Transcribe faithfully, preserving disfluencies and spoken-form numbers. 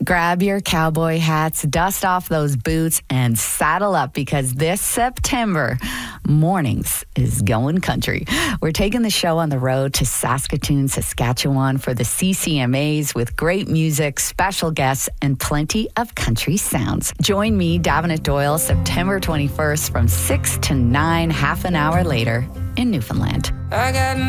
Grab your cowboy hats, dust off those boots, and saddle up because this September, Mornings is going country. We're taking the show on the road to Saskatoon, Saskatchewan for the C C M As with great music, special guests, and plenty of country sounds. Join me, Davenant Doyle, September twenty-first from six to nine, half an hour later in Newfoundland. I got